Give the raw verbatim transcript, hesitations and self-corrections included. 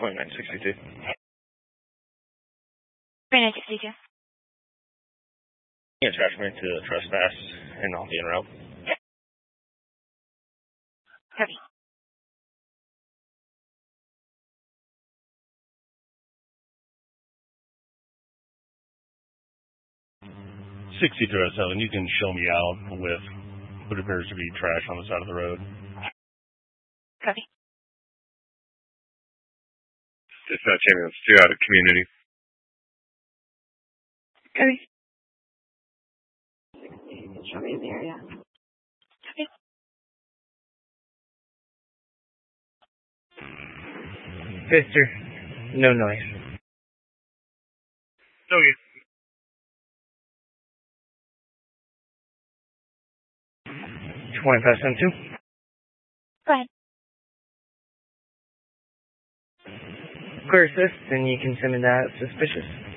twenty-nine sixty-two. twenty-nine sixty-two. Yeah, trash man to trespass and off the in route. Copy. sixty-three oh seven, you can show me out with what appears to be trash on the side of the road. Copy. Dispatch ambulance two out of community. Copy. Show me the area. Copy. Sister, no noise. Okay. twenty-five seventy-two. Go ahead. Clear assist, and you can send me that suspicious.